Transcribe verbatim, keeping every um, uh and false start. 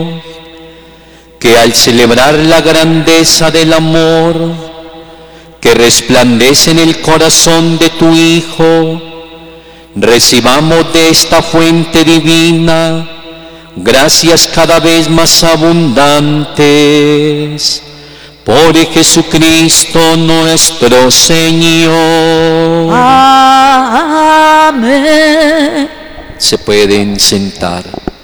que al celebrar la grandeza del amor que resplandece en el corazón de tu Hijo, recibamos de esta fuente divina gracias cada vez más abundantes. Por Jesucristo nuestro Señor. Amén. Se pueden sentar.